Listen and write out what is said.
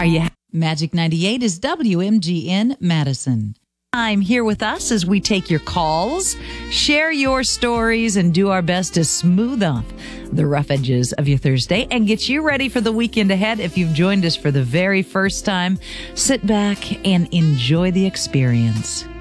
Are you Magic 98 is WMGN Madison. I'm here with us as we take your calls, share your stories, and do our best to smooth off the rough edges of your Thursday and get you ready for the weekend ahead. If you've joined us for the very first time, sit back and enjoy the experience.